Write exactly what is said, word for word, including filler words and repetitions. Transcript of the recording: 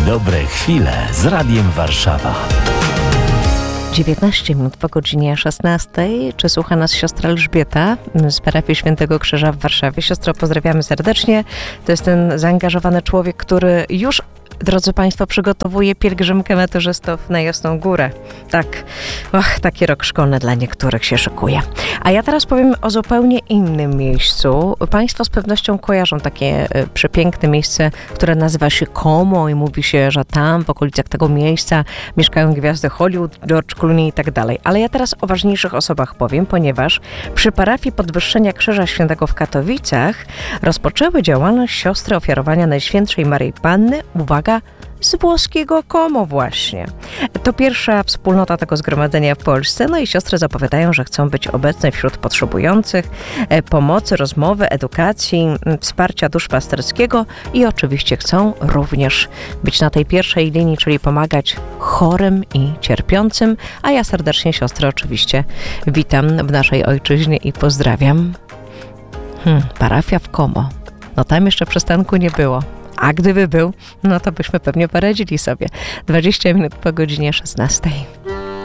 Dobre chwile z Radiem Warszawa. dziewiętnaście minut po godzinie szesnastej. Czy słucha nas siostra Elżbieta z parafii Świętego Krzyża w Warszawie? Siostro, pozdrawiamy serdecznie. To jest ten zaangażowany człowiek, który już, drodzy Państwo, przygotowuje pielgrzymkę maturzystów na Jasną Górę. Tak, och, taki rok szkolny dla niektórych się szykuje. A ja teraz powiem o zupełnie innym miejscu. Państwo z pewnością kojarzą takie y, przepiękne miejsce, które nazywa się Como i mówi się, że tam w okolicach tego miejsca mieszkają gwiazdy Hollywood, George Clooney i tak dalej. Ale ja teraz o ważniejszych osobach powiem, ponieważ przy parafii Podwyższenia Krzyża Świętego w Katowicach rozpoczęły działalność siostry ofiarowania Najświętszej Maryi Panny, uwaga, z włoskiego Como właśnie. To pierwsza wspólnota tego zgromadzenia w Polsce, no i siostry zapowiadają, że chcą być obecne wśród potrzebujących e, pomocy, rozmowy, edukacji, m, wsparcia duszpasterskiego i oczywiście chcą również być na tej pierwszej linii, czyli pomagać chorym i cierpiącym, a ja serdecznie siostry oczywiście witam w naszej ojczyźnie i pozdrawiam. Hmm, parafia w Como. No tam jeszcze przystanku nie było. A gdyby był, no to byśmy pewnie poradzili sobie. dwadzieścia minut po godzinie szesnastej.